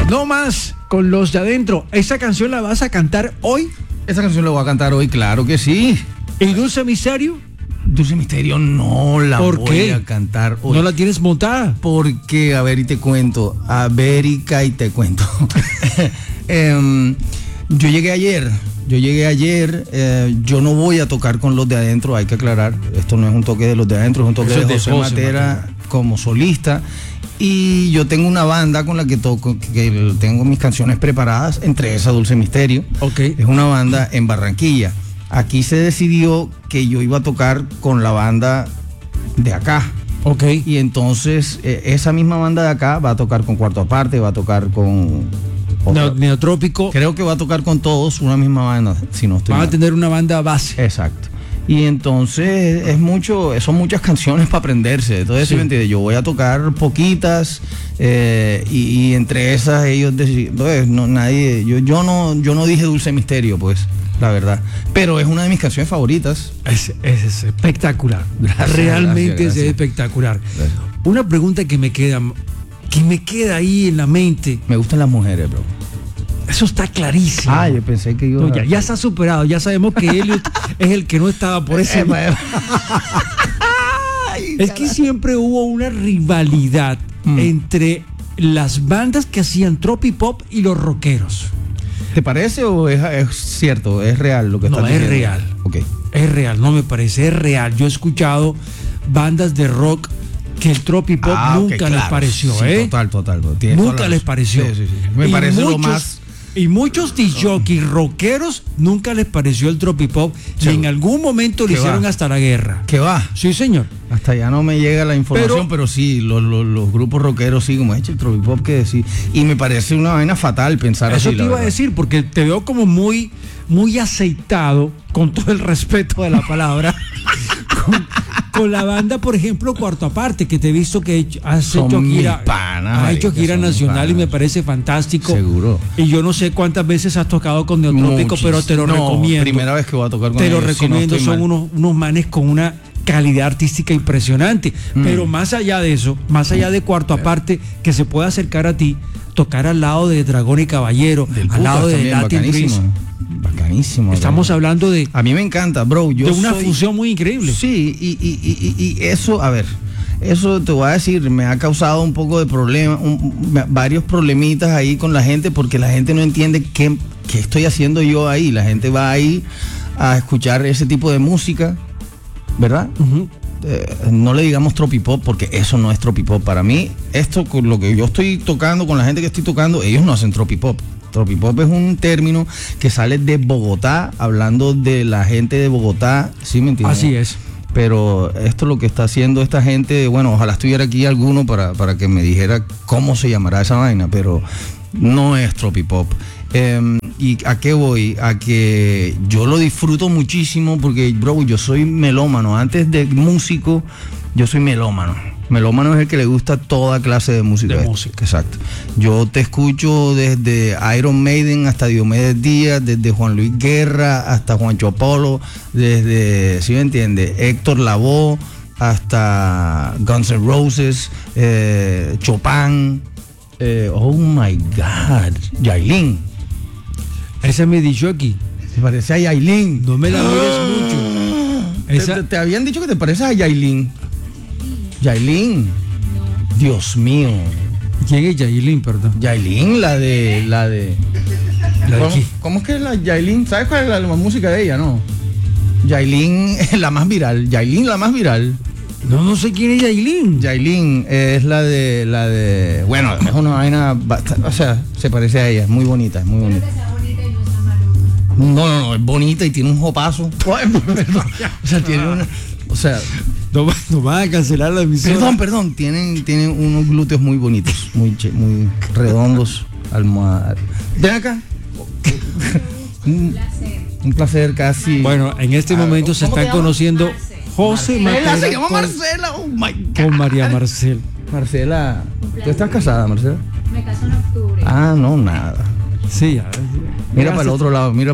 No más con Los de Adentro. ¿Esa canción la vas a cantar hoy? Esa canción la voy a cantar hoy, claro que sí. ¿Y Dulce Misterio? Dulce Misterio no la ¿Por voy qué? a cantar hoy. ¿No la tienes montada? Porque, a ver, y te cuento. Y te cuento. Yo llegué ayer. Yo no voy a tocar con Los de Adentro, hay que aclarar. Esto no es un toque de Los de Adentro, es un toque Eso de es de José José Matera Matera como solista. Y yo tengo una banda con la que toco, que tengo mis canciones preparadas, entre esas Dulce Misterio. Ok. Es una banda en Barranquilla. Aquí se decidió que yo iba a tocar con la banda de acá. Ok. Y entonces esa misma banda de acá va a tocar con Cuarto Aparte, va a tocar con... Neotrópico. Creo que va a tocar con todos una misma banda, si no estoy Van a mal. tener una banda base. Exacto. Y entonces son muchas canciones para aprenderse. Entonces, ¿sí me entiendes? Yo voy a tocar poquitas y entre esas ellos deciden. Entonces, yo no dije Dulce Misterio, pues, la verdad. Pero es una de mis canciones favoritas. Es espectacular. Gracias, realmente gracias. es espectacular. Gracias. Una pregunta que me queda ahí en la mente. Me gustan las mujeres, bro. Eso está clarísimo. Yo pensé que No, ya está superado. Ya sabemos que Elliot es el que no estaba por ese. Es que siempre hubo una rivalidad entre las bandas que hacían tropipop y los rockeros. ¿Te parece o es cierto? ¿Es real lo que estás diciendo? No, es real. Ok. Es real, no me parece, es real. Yo he escuchado bandas de rock que el tropipop nunca les pareció, sí, Total. Nunca les pareció. Sí. Me parece lo más... Y muchos disc-jockeys rockeros nunca les pareció el tropipop. Y en algún momento lo hicieron hasta la guerra. ¿Qué va? Sí, señor. Hasta ya no me llega la información, pero sí, los grupos rockeros sí, como he hecho el tropipop, que decir. Y me parece una vaina fatal pensar así. Eso te iba a decir, porque te veo como muy aceitado, con todo el respeto de la palabra, con la banda, por ejemplo, Cuarto Aparte, que te he visto que has hecho gira nacional y me parece fantástico. Seguro. Y yo no sé cuántas veces has tocado con Neotrópico, pero te lo recomiendo. Primera vez que voy a tocar con ellos. Te lo recomiendo, si no son unos manes con una calidad artística impresionante. Pero más allá de eso, más allá de Cuarto Aparte, que se pueda acercar a ti, tocar al lado de Dragón y Caballero, al lado de Latin Breeze. Bacanísimo. Estamos hablando de... A mí me encanta, bro. De una fusión muy increíble. Sí, y eso, a ver, eso te voy a decir, me ha causado un poco de problema, varios problemitas ahí con la gente, porque la gente no entiende qué estoy haciendo yo ahí. La gente va ahí a escuchar ese tipo de música, ¿verdad? Uh-huh. No le digamos tropipop, porque eso no es tropipop. Para mí, esto con lo que yo estoy tocando, con la gente que estoy tocando, ellos no hacen tropipop. Tropipop es un término que sale de Bogotá, hablando de la gente de Bogotá, ¿sí me entiendes? Así es. Pero esto es lo que está haciendo esta gente. Bueno, ojalá estuviera aquí alguno para que me dijera cómo se llamará esa vaina, pero no es tropipop. ¿Y a qué voy? A que yo lo disfruto muchísimo porque, bro, yo soy melómano. Antes de músico, yo soy melómano. Melómano es el que le gusta toda clase de música. Exacto. Yo te escucho desde Iron Maiden hasta Diomedes Díaz, desde Juan Luis Guerra hasta Juancho Polo, desde, ¿sí me entiende? Héctor Lavoe hasta Guns N' Roses, Chopin, oh my God, Yailin. Ese es mi disc-jockey. Se parece a Yailin. No me la mires mucho. Te habían dicho que te pareces a Yailin. Yailin. Dios mío. ¿Quién es Yailin, perdón? Yailin, la de ¿Cómo es que es la Yailin? ¿Sabes cuál es la música de ella, no? Yailin es la más viral. Yailin, la más viral. No sé quién es Yailin. Yailin es la de bueno, es una vaina bastante, o sea, se parece a ella, es muy bonita, es muy bonita. No, es bonita y tiene un jopazo. O sea, tiene una, o sea, no van a cancelar la emisión. Perdón, tienen unos glúteos muy bonitos, muy redondos, almohadas. Ven acá. Un placer casi. Bueno, en este momento se están conociendo José Matera. Se llama Marcela, oh my God. Con María Marcel. Marcela, ¿tú estás casada, Marcela? Me caso en octubre. No, nada. Sí, mira para el otro lado, mira.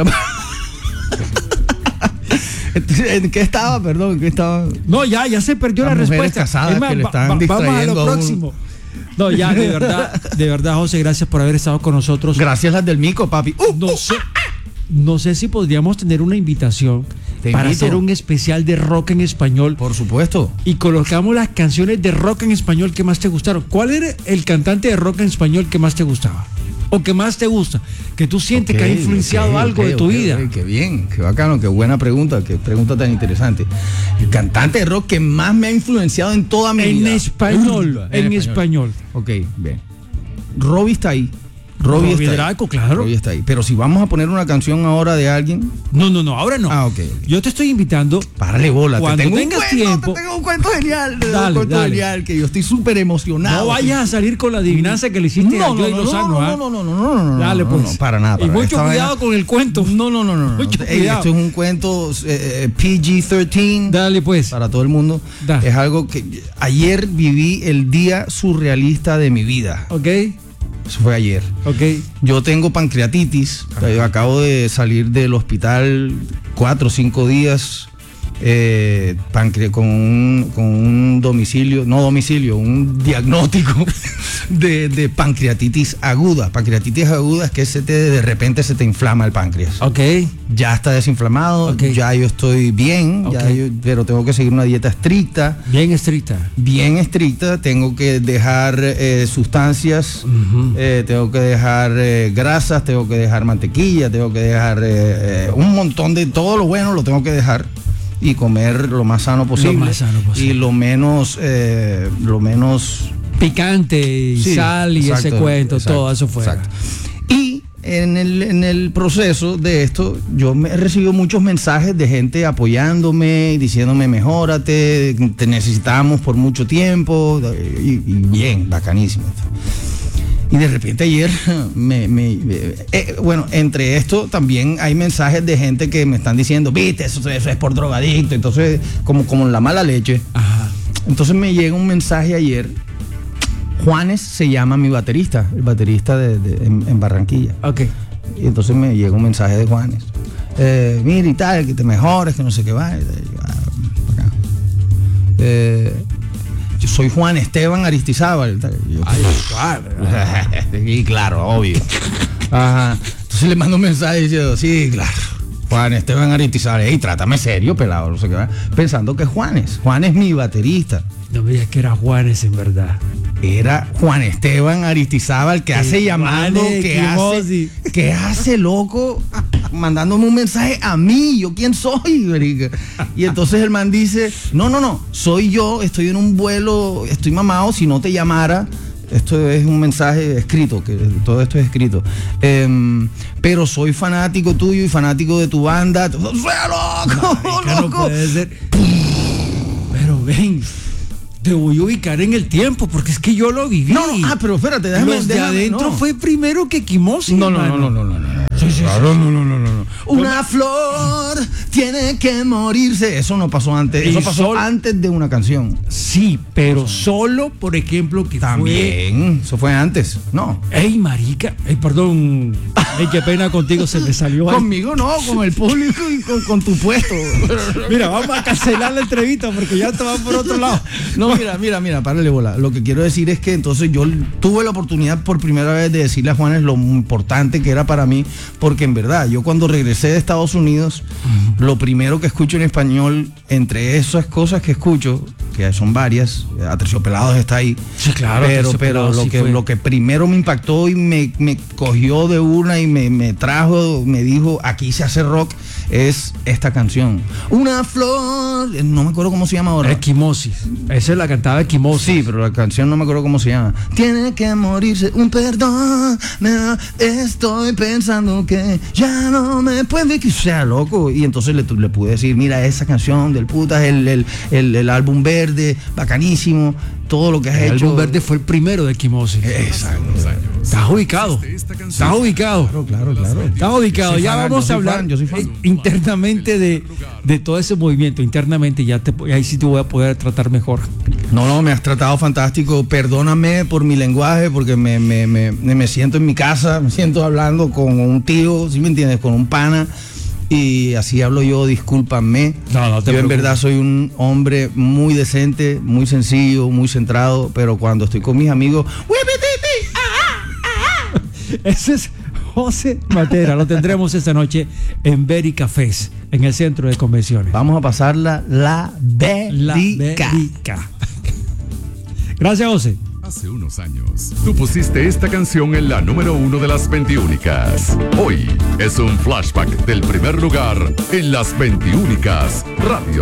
¿En qué estaba? Perdón, ¿en qué estaba? No, ya se perdió la respuesta. Casadas que le están vamos a lo distrayendo próximo. No, ya, de verdad, José, gracias por haber estado con nosotros. Gracias las del mico, papi. No sé si podríamos tener una invitación para hacer un especial de rock en español. Por supuesto. Y colocamos las canciones de rock en español que más te gustaron. ¿Cuál era el cantante de rock en español que más te gustaba? ¿O que más te gusta? Que tú sientes que ha influenciado algo de tu vida. Qué bien, qué bacano, qué buena pregunta, qué pregunta tan interesante. El cantante de rock que más me ha influenciado en toda mi vida. En español. Ok, bien. Robbie está ahí. Robbie Draco, claro. Robbie está ahí. Pero si vamos a poner una canción ahora de alguien. No, ahora no. Ah, ok. Yo te estoy invitando. Párale bola. Cuando tengas tiempo. Te tengo un cuento genial. Dale. Genial, que yo estoy súper emocionado. No vayas a salir con la adivinanza que le hiciste a Joey Lozano. No. Dale, pues. No, para nada. Y mucho cuidado con el cuento. No. Mucho cuidado. Esto es un cuento PG-13. Dale, pues. Para todo el mundo. Dale. Es algo que ayer viví el día surrealista de mi vida. Ok. Eso fue ayer. Ok. Yo tengo pancreatitis. Acabo de salir del hospital 4 o 5 días con un un diagnóstico de pancreatitis aguda. Pancreatitis aguda es que de repente se te inflama el páncreas. Ok. Ya está desinflamado, Okay. ya yo estoy bien, Okay. pero tengo que seguir una dieta estricta. Bien estricta. Bien estricta, tengo que dejar sustancias, tengo que dejar grasas, tengo que dejar mantequilla, tengo que dejar un montón de todo lo bueno lo tengo que dejar y comer lo más sano posible. Y lo menos picante, sí, sal y exacto, ese cuento, exacto, todo eso fuera. Exacto. Y en el proceso de esto, yo he recibido muchos mensajes de gente apoyándome, diciéndome mejórate, te necesitamos por mucho tiempo, y bien, bacanísimo. Y de repente ayer, bueno, entre esto también hay mensajes de gente que me están diciendo, viste, eso es por drogadicto, entonces como la mala leche. Ajá. Entonces me llega un mensaje ayer. Juanes se llama mi baterista, el baterista en Barranquilla. Ok. Y entonces me llega un mensaje de Juanes. Mira y tal, que te mejores, que no sé qué va. Yo soy Juan Esteban Aristizábal. Sí, claro, obvio. Ajá. Entonces le mando un mensaje diciendo, sí, claro. Juan Esteban Aristizábal, hey, trátame serio, pelado, no sé qué va. Pensando que Juan es mi baterista. No me digas que era Juanes en verdad. Era Juan Esteban Aristizábal que hace llamando, que hace loco, mandándome un mensaje a mí. ¿Yo quién soy, marica? Y entonces el man dice, no, soy yo, estoy en un vuelo, estoy mamado, si no te llamara. Esto es un mensaje escrito, que todo esto es escrito. Pero soy fanático tuyo y fanático de tu banda. ¡Suena loco! No puede ser. Pero ven, te voy a ubicar en el tiempo, porque es que yo lo viví. Pero espérate, déjame. Los de adentro fue primero que Quimosi. No. Sí. No. Una flor tiene que morirse. Eso no pasó antes. Eso pasó antes de una canción. Sí, pero solo, por ejemplo, que también. Eso fue antes. No. Ey, marica. Perdón. Qué pena contigo, se me salió. Conmigo no, con el público y con tu puesto. Mira, vamos a cancelar la entrevista porque ya te va por otro lado. No, mira, párale bola. Lo que quiero decir es que entonces yo tuve la oportunidad por primera vez de decirle a Juanes lo importante que era para mí, porque en verdad, yo cuando regresé de Estados Unidos, lo primero que escucho en español, entre esas cosas que escucho, que son varias, Aterciopelados está ahí. Sí, claro. Pero lo que primero me impactó y me cogió de una y me trajo, me dijo, aquí se hace rock, es esta canción. Una flor, no me acuerdo cómo se llama ahora. Equimosis. Esa es la cantaba Equimosis. Sí, pero la canción no me acuerdo cómo se llama. Tiene que morirse un perdón. Estoy pensando que ya no me puede que sea loco. Y entonces le pude decir, mira, esa canción del puta, el álbum verde, bacanísimo, todo lo que has hecho. El álbum verde fue el primero de Equimosis. Exacto. Estás ubicado. Claro. Estás ubicado. Ya vamos a hablar internamente de todo ese movimiento. Internamente ahí sí te voy a poder tratar mejor. No, me has tratado fantástico. Perdóname por mi lenguaje, porque me siento en mi casa, me siento hablando con un tío, ¿sí me entiendes? Con un pana. y así hablo yo, discúlpame. No te yo en preocupes. verdad soy un hombre muy decente, muy sencillo, muy centrado, pero cuando estoy con mis amigos, Ese es José Matera, lo tendremos esta noche en Beri Cafés, en el centro de convenciones. vamos a pasarla la bélica. Berica. Gracias, José. Hace unos años, tú pusiste esta canción en la número 1 de las 21icas. Hoy es un flashback del primer lugar en las 21icas Radio.